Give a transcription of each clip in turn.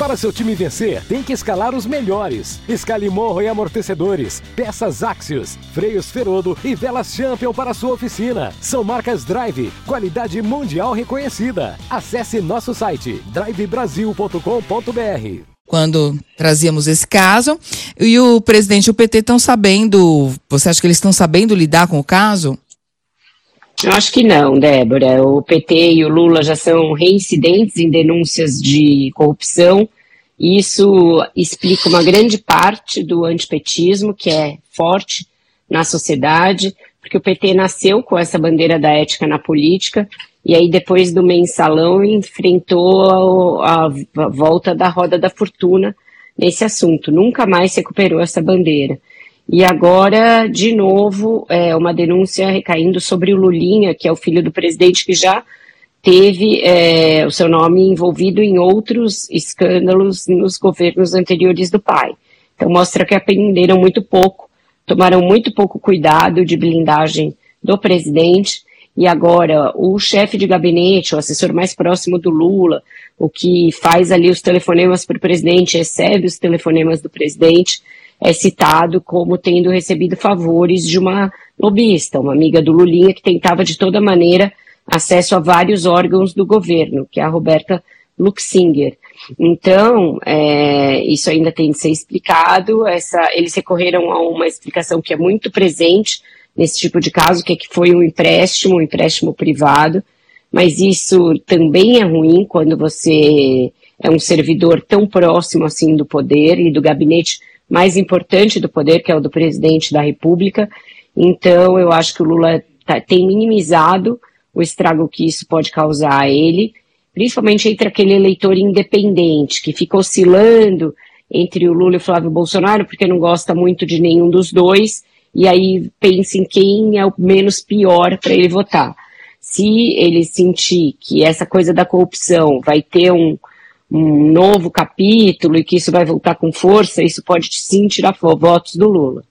Para seu time vencer, tem que escalar os melhores. Escale morro e amortecedores, peças Axios, freios Ferodo e velas Champion para sua oficina. São marcas Drive, qualidade mundial reconhecida. Acesse nosso site drivebrasil.com.br. Quando trazíamos esse caso, e o presidente e o PT estão sabendo, você acha que eles estão sabendo lidar com o caso? Eu acho que não, Débora. O PT e o Lula já são reincidentes em denúncias de corrupção. Isso explica uma grande parte do antipetismo, que é forte na sociedade, porque o PT nasceu com essa bandeira da ética na política, e aí depois do mensalão enfrentou a volta da roda da fortuna nesse assunto. Nunca mais se recuperou essa bandeira. E agora, de novo, uma denúncia recaindo sobre o Lulinha, que é o filho do presidente, que já teve o seu nome envolvido em outros escândalos nos governos anteriores do pai. Então mostra que aprenderam muito pouco, tomaram muito pouco cuidado de blindagem do presidente, e agora o chefe de gabinete, o assessor mais próximo do Lula, o que faz ali os telefonemas para o presidente, recebe os telefonemas do presidente, é citado como tendo recebido favores de uma lobista, uma amiga do Lulinha, que tentava de toda maneira acesso a vários órgãos do governo, que é a Roberta Luxinger. Então, isso ainda tem de ser explicado. Eles recorreram a uma explicação que é muito presente nesse tipo de caso, que foi um empréstimo privado, mas isso também é ruim quando você é um servidor tão próximo assim do poder e do gabinete mais importante do poder, que é o do presidente da República. Então, eu acho que o Lula tem minimizado o estrago que isso pode causar a ele, principalmente entre aquele eleitor independente, que fica oscilando entre o Lula e o Flávio Bolsonaro, porque não gosta muito de nenhum dos dois, e aí pensa em quem é o menos pior para ele votar. Se ele sentir que essa coisa da corrupção vai ter um novo capítulo e que isso vai voltar com força, isso pode sim tirar votos do Lula.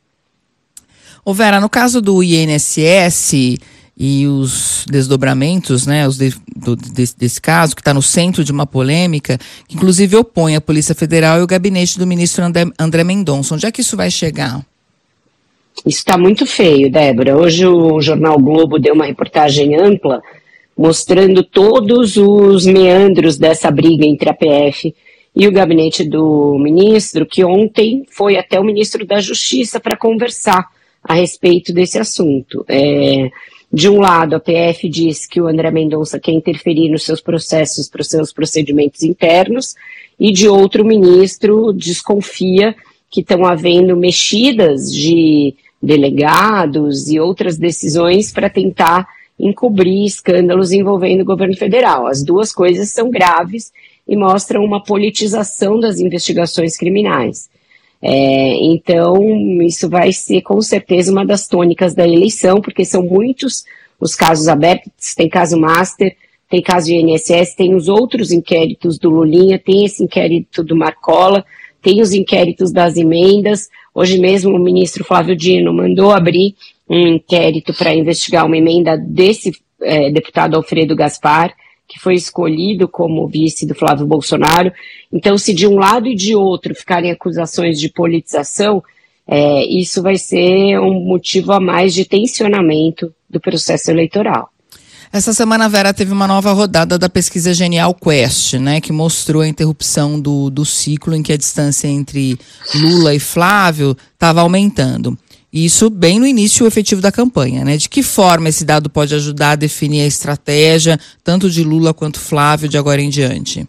Ô Vera, no caso do INSS e os desdobramentos, né, desse caso, que está no centro de uma polêmica, que inclusive opõe a Polícia Federal e o gabinete do ministro André Mendonça, onde é que isso vai chegar? Isso está muito feio, Débora. Hoje o jornal Globo deu uma reportagem ampla mostrando todos os meandros dessa briga entre a PF e o gabinete do ministro, que ontem foi até o ministro da Justiça para conversar a respeito desse assunto. De um lado, a PF diz que o André Mendonça quer interferir nos seus processos, para os seus procedimentos internos, e de outro, o ministro desconfia que estão havendo mexidas de delegados e outras decisões para tentar encobrir escândalos envolvendo o governo federal. As duas coisas são graves e mostram uma politização das investigações criminais. Então, isso vai ser com certeza uma das tônicas da eleição, porque são muitos os casos abertos, tem caso Master, tem caso de INSS, tem os outros inquéritos do Lulinha, tem esse inquérito do Marcola, tem os inquéritos das emendas. Hoje mesmo o ministro Flávio Dino mandou abrir um inquérito para investigar uma emenda desse deputado Alfredo Gaspar, que foi escolhido como vice do Flávio Bolsonaro. Então, se de um lado e de outro ficarem acusações de politização, isso vai ser um motivo a mais de tensionamento do processo eleitoral. Essa semana, Vera, teve uma nova rodada da pesquisa Genial Quest, né, que mostrou a interrupção do ciclo em que a distância entre Lula e Flávio estava aumentando. Isso bem no início efetivo da campanha, né? De que forma esse dado pode ajudar a definir a estratégia, tanto de Lula quanto Flávio, de agora em diante?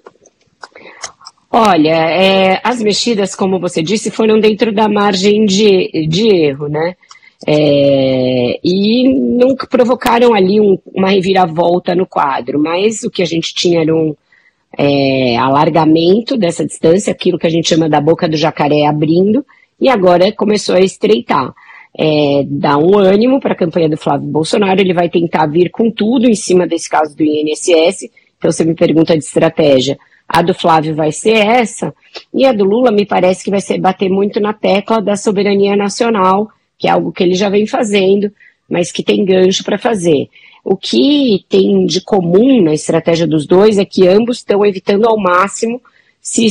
Olha, as mexidas, como você disse, foram dentro da margem de erro, né? E nunca provocaram ali uma reviravolta no quadro, mas o que a gente tinha era um alargamento dessa distância, aquilo que a gente chama da boca do jacaré abrindo, e agora começou a estreitar. Dá um ânimo para a campanha do Flávio Bolsonaro, ele vai tentar vir com tudo em cima desse caso do INSS. Então você me pergunta de estratégia, a do Flávio vai ser essa, e a do Lula me parece que vai ser bater muito na tecla da soberania nacional, que é algo que ele já vem fazendo, mas que tem gancho para fazer. O que tem de comum na estratégia dos dois é que ambos estão evitando ao máximo se